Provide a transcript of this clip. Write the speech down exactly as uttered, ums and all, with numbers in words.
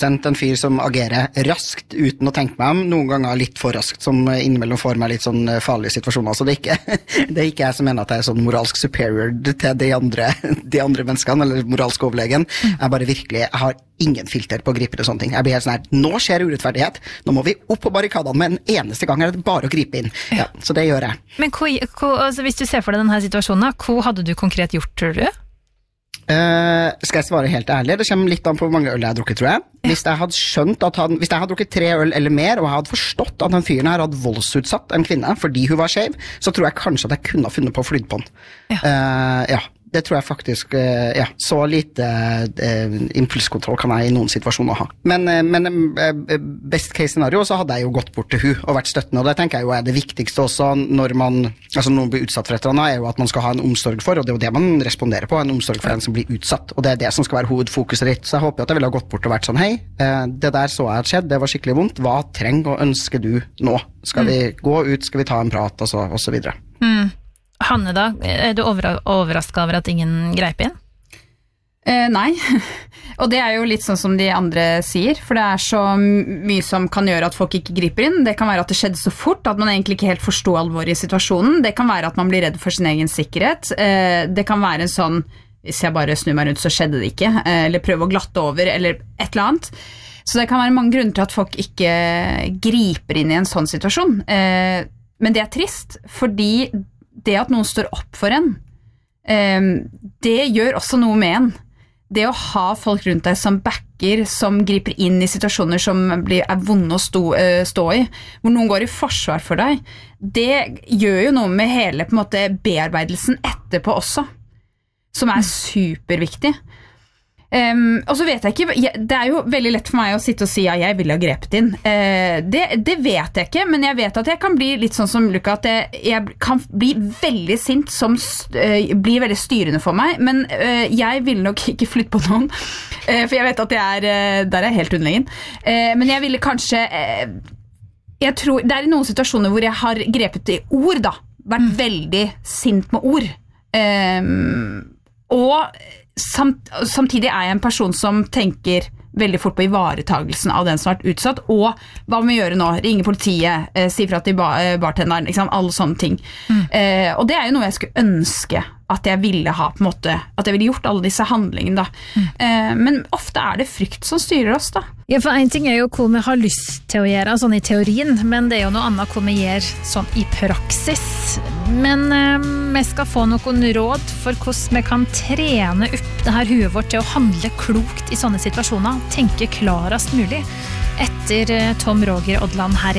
sendt en fyr som agerer raskt uten å tenke meg om, noen ganger litt for raskt, som innimellom får meg litt sånn farlige situasjoner. Så det er ikke, det er ikke jeg som mener at jeg er sånn moralsk superior til de andre, de andre menneskene, eller moralsk overlegen. Jeg bare virkelig, jeg har ingen filter på å gripe til sånne ting. Jeg blir helt sånn her, nå skjer urettferdighet, nå må vi opp på barrikadene med en eneste gang, er det bare å gripe inn. Ja, så det gjør jeg. Men hva, hva, altså, hvis du ser for deg denne situasjonen, hva hadde du konkret gjort, tror du? Uh, skal jeg svare helt ærlig? Det kommer litt an på hvor mange øl jeg har drukket, tror jeg. Hvis jeg hadde skjønt at han, hvis jeg hadde drukket tre øl eller mer, og jeg hadde forstått at den fyren her hadde voldsutsatt en kvinne fordi hun var skjev, så tror jeg kanskje at jeg kunne ha funnet på å flytte på den. Ja. Uh, ja. Det tror jeg faktisk, uh, ja, så lite uh, impulskontroll kan jeg i noen situasjoner ha. Men, uh, men uh, best case scenario så hadde jeg jo gått bort til hun og vært støttende, og det tenker jeg jo er det viktigste også når man, altså noen blir utsatt for et eller annet, er jo at man skal ha en omsorg for, og det er jo det man responderer på, en omsorg for den som blir utsatt, og det er det som skal være hovedfokuset ditt. Så jeg håper at jeg ville ha gått bort og vært sånn, hei, uh, det der så jeg har skjedd, det var skikkelig vondt, hva trenger og ønsker du nå? Skal mm. vi gå ut, skal vi ta en prat, og så, og så videre. Mm. Hanne da, er du over, overrasket over at ingen greip inn? Eh, nei, og det er jo litt sånn som de andre sier, for det er så mye som kan gjøre at folk ikke griper inn. Det kan være at det skjedde så fort, at man egentlig ikke helt forstår alvoret i situasjonen. Det kan være at man blir redd for sin egen sikkerhet. Eh, det kan være en sånn, hvis jeg bare snur meg rundt så skjedde det ikke, eh, eller prøve å glatte over, eller et eller annet. Så det kan være mange grunner til at folk ikke griper inn i en sånn situasjon. Eh, men det er trist, fordi det at noen står opp for en, det gjør også noe med en. Det å ha folk rundt deg som backer, som griper inn i situasjoner som blir, er vonde å stå, stå i, hvor noen går i forsvar for deg, det gjør jo noe med hele på en måte, bearbeidelsen etterpå også, som er superviktig. Um, og så vet jeg ikke, det er jo veldig lett for meg å sitte og si ja, jeg ville ha grepet inn. Uh, det, det vet jeg ikke, men jeg vet at jeg kan bli litt sånn som Luca, at jeg, jeg kan bli veldig sint, som uh, blir veldig styrende for meg, men uh, jeg vil nok ikke flytte på noen, uh, for jeg vet at jeg er, uh, der er jeg helt underlegen. Uh, men jeg ville kanskje, uh, jeg tror, det er i noen situasjoner hvor jeg har grepet i ord da, vært mm. veldig sint med ord. Um, og Samt, samtidig er jeg en person som tenker veldig fort på ivaretagelsen av den som har vært utsatt, og hva må vi gjøre nå? Ringe politiet, eh, si fra til ba, eh, bartenderen, liksom, alle sånne ting. Mm. Eh, og det er jo noe jeg skulle ønske at jeg ville ha på en måte, at jeg ville gjort alle disse handlingene da. Mm. Eh, men ofte er det frykt som styrer oss da. Ja, for en ting er jo hva vi har lyst til å gjøre, sånn i teorien, men det er jo noe annet hva vi gjør sånn i praksis. Men eh, vi skal få noen råd for hvordan vi kan trene opp det her huet vårt til å handle klokt i sånne situasjoner, tenke klarast mulig, etter Tom Roger Odland her i